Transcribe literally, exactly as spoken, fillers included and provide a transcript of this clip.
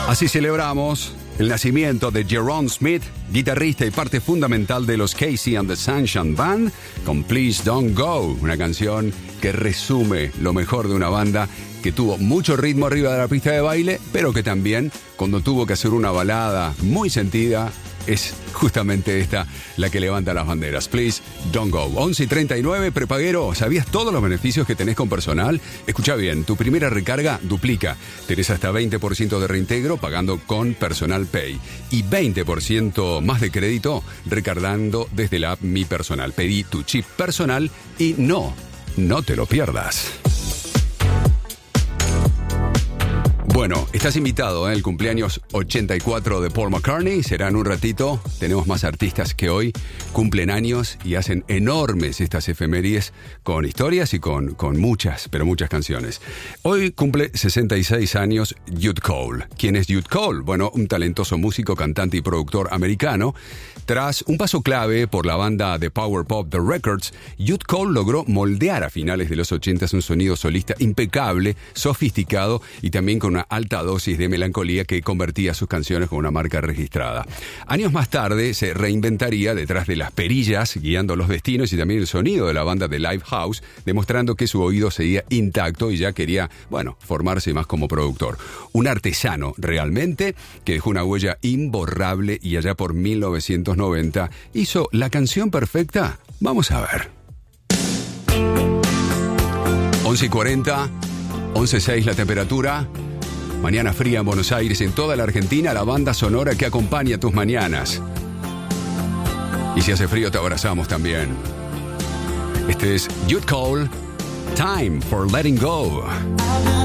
Así celebramos el nacimiento de Jerome Smith, guitarrista y parte fundamental de los Casey and the Sunshine Band, con Please Don't Go, una canción que resume lo mejor de una banda que tuvo mucho ritmo arriba de la pista de baile, pero que también, cuando tuvo que hacer una balada muy sentida, es justamente esta la que levanta las banderas. Please Don't Go. once y treinta y nueve, prepaguero, ¿sabías todos los beneficios que tenés con Personal? Escucha bien, tu primera recarga duplica. Tenés hasta veinte por ciento de reintegro pagando con Personal Pay. Y veinte por ciento más de crédito recargando desde la app Mi Personal. Pedí tu chip personal y no, no te lo pierdas. Bueno, estás invitado, ¿eh? El cumpleaños ochenta y cuatro de Paul McCartney será en un ratito. Tenemos más artistas que hoy cumplen años y hacen enormes estas efemérides con historias y con, con muchas, pero muchas canciones. Hoy cumple sesenta y seis años Jude Cole. ¿Quién es Jude Cole? Bueno, un talentoso músico, cantante y productor americano. Tras un paso clave por la banda de power pop The Records, Jude Cole logró moldear a finales de los ochenta un sonido solista impecable, sofisticado y también con una alta dosis de melancolía que convertía sus canciones con una marca registrada. Años más tarde se reinventaría detrás de las perillas, guiando los destinos y también el sonido de la banda de Lifehouse, demostrando que su oído seguía intacto y ya quería, bueno, formarse más como productor. Un artesano realmente que dejó una huella imborrable y allá por mil novecientos noventa hizo la canción perfecta. Vamos a ver. once y cuarenta, once y seis la temperatura. Mañana fría en Buenos Aires, en toda la Argentina, la banda sonora que acompaña tus mañanas. Y si hace frío te abrazamos también. Este es Jude Cole, Time for Letting Go.